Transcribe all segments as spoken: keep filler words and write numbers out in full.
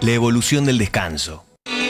la evolución del descanso.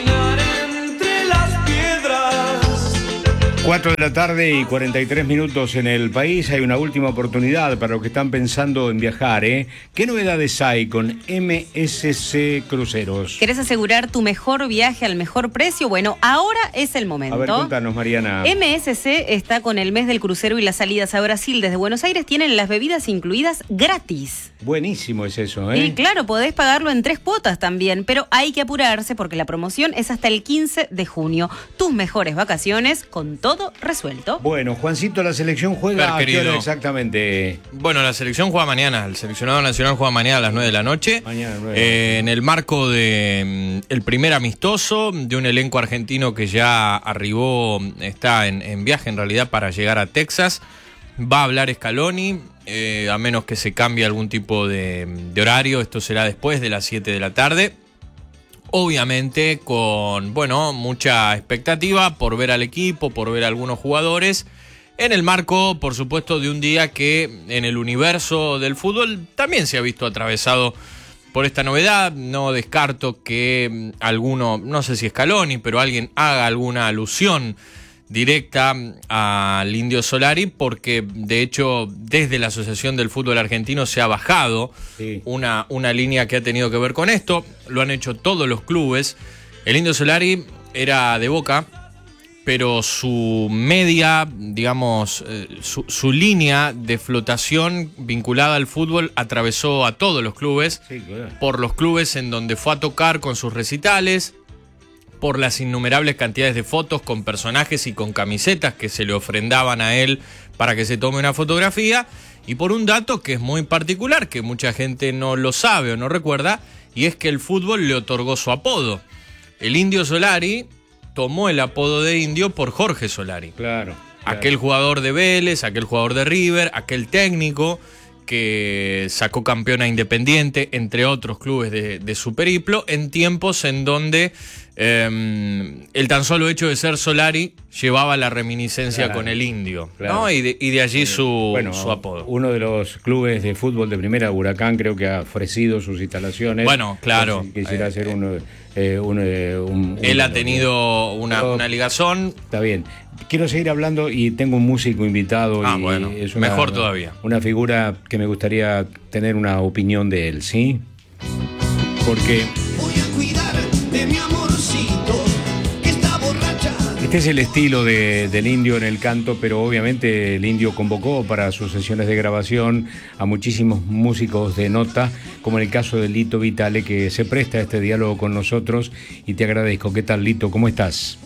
cuatro de la tarde y cuarenta y tres minutos en el país. Hay una última oportunidad para los que están pensando en viajar, ¿eh? ¿Qué novedades hay con M S C Cruceros? ¿Querés asegurar tu mejor viaje al mejor precio? Bueno, ahora es el momento. A ver, cuéntanos, Mariana. M S C está con el mes del crucero y las salidas a Brasil desde Buenos Aires tienen las bebidas incluidas gratis. Buenísimo es eso, ¿eh? Y claro, podés pagarlo en tres cuotas también, pero hay que apurarse porque la promoción es hasta el quince de junio. Tus mejores vacaciones con todo resuelto. Bueno, Juancito, la selección juega a qué hora exactamente. Bueno, la selección juega mañana, el seleccionado nacional juega mañana a las nueve de la noche. Mañana nueve. Eh, en el marco de mm, el primer amistoso de un elenco argentino que ya arribó, está en, en viaje en realidad para llegar a Texas. Va a hablar Scaloni, eh, a menos que se cambie algún tipo de, de horario. Esto será después de las siete de la tarde. Obviamente con, bueno, mucha expectativa por ver al equipo, por ver a algunos jugadores, en el marco, por supuesto, de un día que en el universo del fútbol también se ha visto atravesado por esta novedad. No descarto que alguno, no sé si Scaloni, pero alguien haga alguna alusión directa al Indio Solari, porque de hecho desde la Asociación del Fútbol Argentino se ha bajado sí. una, una línea que ha tenido que ver con esto. Lo han hecho todos los clubes. El Indio Solari era de Boca, pero su media, digamos, eh, su, su línea de flotación vinculada al fútbol atravesó a todos los clubes, sí, claro. Por los clubes en donde fue a tocar con sus recitales, por las innumerables cantidades de fotos con personajes y con camisetas que se le ofrendaban a él para que se tome una fotografía, y por un dato que es muy particular, que mucha gente no lo sabe o no recuerda, y es que el fútbol le otorgó su apodo. El Indio Solari tomó el apodo de Indio por Jorge Solari. Claro, claro. Aquel jugador de Vélez, aquel jugador de River, aquel técnico que sacó campeón a Independiente, entre otros clubes de, de su periplo, en tiempos en donde eh, el tan solo hecho de ser Solari llevaba la reminiscencia claro, con el Indio, claro. ¿no? Y de, y de allí su, bueno, su apodo. Uno de los clubes de fútbol de primera, Huracán, creo que ha ofrecido sus instalaciones. Bueno, claro. Si quisiera hacer uno, eh, un, eh, un, Él un, ha tenido una, una ligazón. Está bien. Quiero seguir hablando y tengo un músico invitado. Ah, y bueno, es una, mejor todavía. Una figura que me gustaría tener una opinión de él, ¿sí? Porque voy a cuidar de mi amorcito que está borracha. Este es el estilo de, del Indio en el canto, pero obviamente el Indio convocó para sus sesiones de grabación a muchísimos músicos de nota, como en el caso de Lito Vitale, que se presta a este diálogo con nosotros, y te agradezco. ¿Qué tal, Lito? ¿Cómo estás?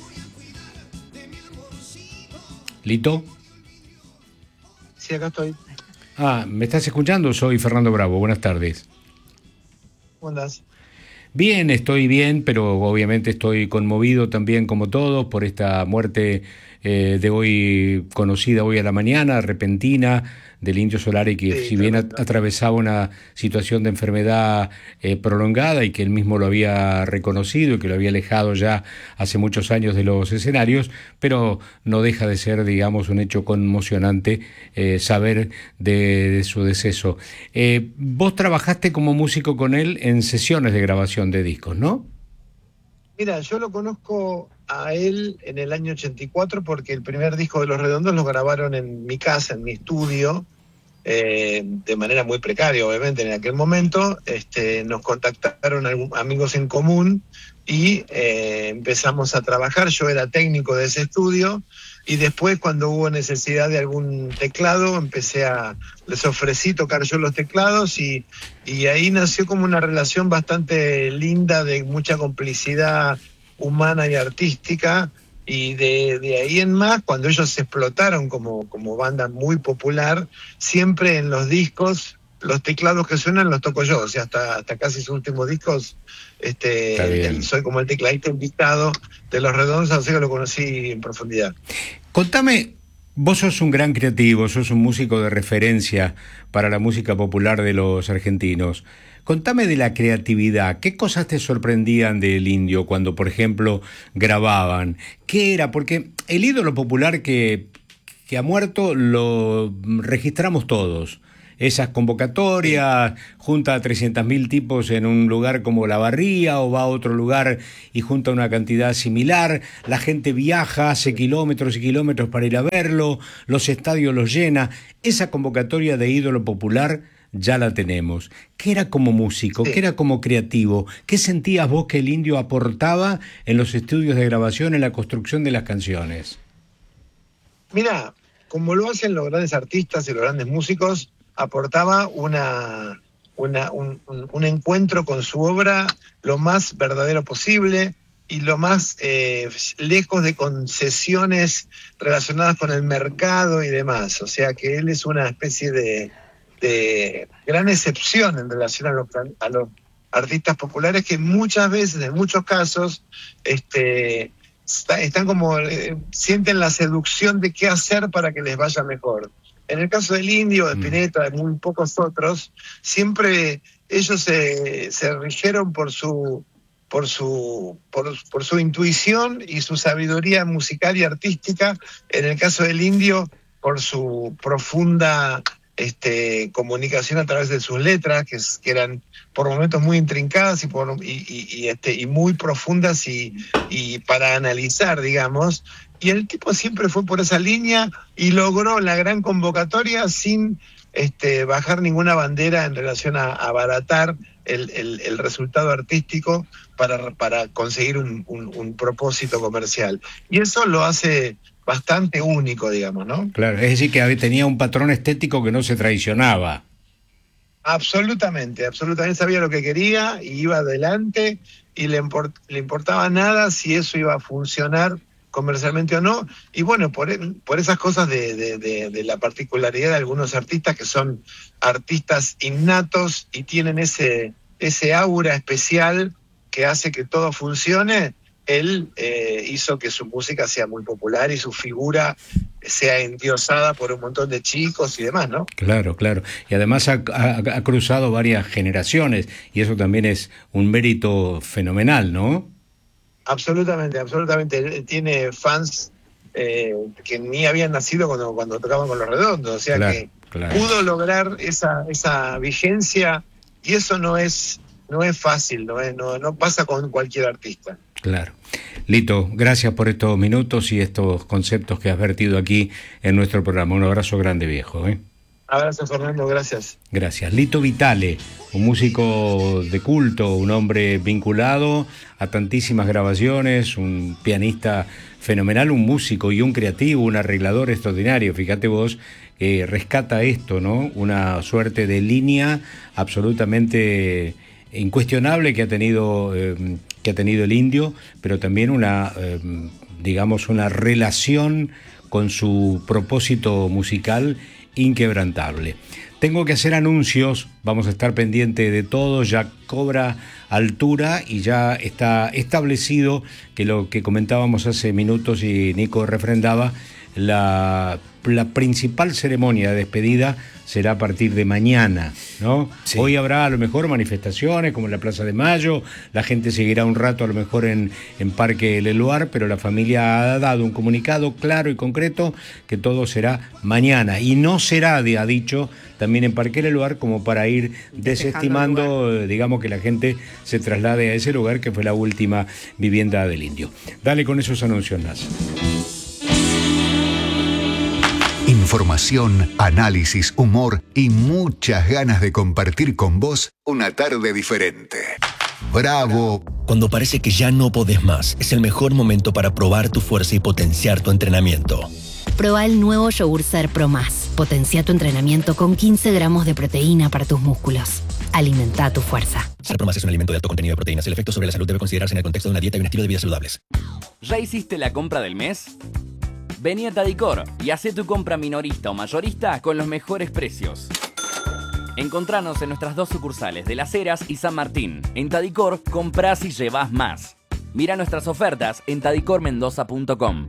¿Lito? Sí, acá estoy. Ah, ¿me estás escuchando? Soy Fernando Bravo. Buenas tardes. ¿Cómo andás? Bien, estoy bien, pero obviamente estoy conmovido también, como todos, por esta muerte eh, de hoy, conocida hoy a la mañana, repentina, del Indio Solari, que sí, si bien a, atravesaba una situación de enfermedad eh, prolongada y que él mismo lo había reconocido y que lo había alejado ya hace muchos años de los escenarios, pero no deja de ser, digamos, un hecho conmocionante eh, saber de, de su deceso. Eh, vos trabajaste como músico con él en sesiones de grabación de discos, ¿no? Mira, yo lo conozco a él en el año ochenta y cuatro porque el primer disco de Los Redondos lo grabaron en mi casa, en mi estudio, eh, de manera muy precaria, obviamente, en aquel momento. Este, nos contactaron algún, amigos en común y eh, empezamos a trabajar. Yo era técnico de ese estudio y después, cuando hubo necesidad de algún teclado, empecé a... les ofrecí tocar yo los teclados y, y ahí nació como una relación bastante linda, de mucha complicidad humana y artística, y de, de ahí en más, cuando ellos se explotaron como, como banda muy popular, siempre en los discos, los teclados que suenan los toco yo, o sea, hasta, hasta casi sus últimos discos, este, soy como el tecladista invitado de Los Redondos, así que lo conocí en profundidad. Contame, vos sos un gran creativo, sos un músico de referencia para la música popular de los argentinos. Contame de la creatividad. ¿Qué cosas te sorprendían del Indio cuando, por ejemplo, grababan? ¿Qué era? Porque el ídolo popular que, que ha muerto lo registramos todos. esas convocatorias, junta a trescientos mil tipos en un lugar como La Barría o va a otro lugar y junta una cantidad similar, la gente viaja, hace kilómetros y kilómetros para ir a verlo, los estadios los llena. Esa convocatoria de ídolo popular ya la tenemos. ¿Qué era como músico? Sí. ¿Qué era como creativo? ¿Qué sentías vos que el Indio aportaba en los estudios de grabación, en la construcción de las canciones? Mira, como lo hacen los grandes artistas y los grandes músicos, aportaba una, una, un, un, un encuentro con su obra lo más verdadero posible y lo más eh, lejos de concesiones relacionadas con el mercado y demás. O sea que él es una especie de, de gran excepción en relación a los, a los artistas populares que muchas veces, en muchos casos, este... están como, eh, sienten la seducción de qué hacer para que les vaya mejor. En el caso del Indio, de Spinetta, de muy pocos otros, siempre ellos se, se rigieron por su, por su, por, por su intuición y su sabiduría musical y artística. En el caso del Indio, por su profunda este, comunicación a través de sus letras, que, es, que eran por momentos muy intrincadas y, por, y, y, y, este, y muy profundas y, y para analizar, digamos. Y el tipo siempre fue por esa línea y logró la gran convocatoria sin este, bajar ninguna bandera en relación a, a abaratar el, el, el resultado artístico para, para conseguir un, un, un propósito comercial. Y eso lo hace bastante único, digamos, ¿no? Claro, es decir, que tenía un patrón estético que no se traicionaba. Absolutamente, absolutamente sabía lo que quería y iba adelante y le, import, le importaba nada si eso iba a funcionar comercialmente o no. Y bueno, por, por esas cosas de, de, de, de la particularidad de algunos artistas que son artistas innatos y tienen ese, ese aura especial que hace que todo funcione, él eh, hizo que su música sea muy popular y su figura sea endiosada por un montón de chicos y demás, ¿no? Claro, claro. Y además ha, ha, ha cruzado varias generaciones y eso también es un mérito fenomenal, ¿no? Absolutamente, absolutamente. Él tiene fans eh, que ni habían nacido cuando, cuando tocaban con Los Redondos, o sea claro, que claro. pudo lograr esa, esa vigencia y eso no es, no es fácil, no, es, no, no pasa con cualquier artista. Claro. Lito, gracias por estos minutos y estos conceptos que has vertido aquí en nuestro programa. Un abrazo grande, viejo. ¿eh? Abrazo, Fernando, gracias. Gracias. Lito Vitale, un músico de culto, un hombre vinculado a tantísimas grabaciones, un pianista fenomenal, un músico y un creativo, un arreglador extraordinario. Fíjate vos, eh, rescata esto, ¿no? Una suerte de línea absolutamente incuestionable que ha tenido eh, que ha tenido el Indio, pero también una eh, digamos una relación con su propósito musical inquebrantable. Tengo que hacer anuncios, vamos a estar pendientes de todo, ya cobra altura y ya está establecido que lo que comentábamos hace minutos y Nico refrendaba, la, la principal ceremonia de despedida será a partir de mañana, ¿no? Sí. Hoy habrá a lo mejor manifestaciones como en la Plaza de Mayo, la gente seguirá un rato a lo mejor en, en Parque El Eluar, pero la familia ha dado un comunicado claro y concreto que todo será mañana y no será, ha dicho, también en Parque El Eluar como para ir desestimando, digamos, que la gente se traslade a ese lugar que fue la última vivienda del Indio. Dale con esos anuncios, Nas. Información, análisis, humor y muchas ganas de compartir con vos una tarde diferente. ¡Bravo! Cuando parece que ya no podés más, es el mejor momento para probar tu fuerza y potenciar tu entrenamiento. Proba el nuevo Yogur Ser Pro Más. Potencia tu entrenamiento con quince gramos de proteína para tus músculos. Alimenta tu fuerza. Ser Pro Más es un alimento de alto contenido de proteínas. El efecto sobre la salud debe considerarse en el contexto de una dieta y un estilo de vida saludables. ¿Ya hiciste la compra del mes? Vení a Tadicor y hacé tu compra minorista o mayorista con los mejores precios. Encontranos en nuestras dos sucursales de Las Heras y San Martín. En Tadicor, comprás y llevás más. Mira nuestras ofertas en tadicor mendoza punto com.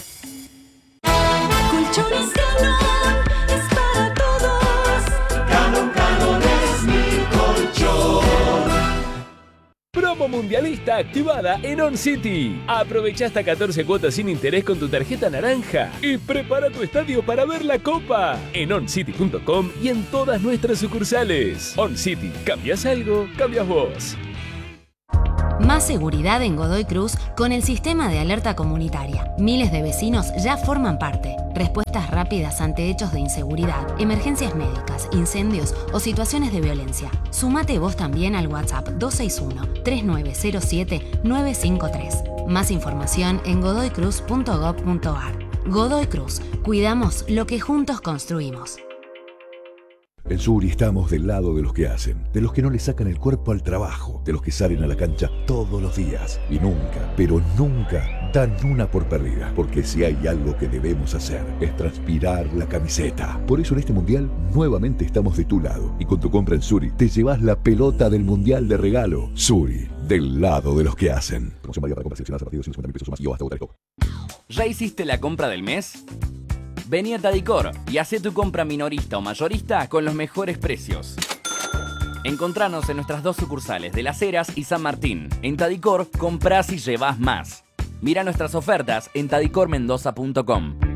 Colchones Calón es para todos. Calón, Calón es mi colchón. Promo mundialista activada en On City. Aprovecha hasta catorce cuotas sin interés con tu tarjeta naranja y prepara tu estadio para ver la Copa en on city punto com y en todas nuestras sucursales. On City, ¿cambias algo? Cambias vos. Más seguridad en Godoy Cruz con el sistema de alerta comunitaria. Miles de vecinos ya forman parte. Respuestas rápidas ante hechos de inseguridad, emergencias médicas, incendios o situaciones de violencia. Sumate vos también al WhatsApp dos seis uno, tres nueve cero siete, nueve cinco tres. Más información en godoy cruz punto gob punto ar. Godoy Cruz. Cuidamos lo que juntos construimos. En Suri estamos del lado de los que hacen, de los que no le sacan el cuerpo al trabajo, de los que salen a la cancha todos los días y nunca, pero nunca dan una por perdida, porque si hay algo que debemos hacer es transpirar la camiseta. Por eso en este mundial nuevamente estamos de tu lado y con tu compra en Suri te llevas la pelota del mundial de regalo. Suri, del lado de los que hacen. Promoción válida para compras seleccionadas a partir de ciento cincuenta mil pesos o más y o hasta votar stop. ¿Ya hiciste la compra del mes? Vení a Tadicor y hacé tu compra minorista o mayorista con los mejores precios. Encontranos en nuestras dos sucursales de Las Heras y San Martín. En Tadicor, comprás y llevás más. Mira nuestras ofertas en tadicor mendoza punto com.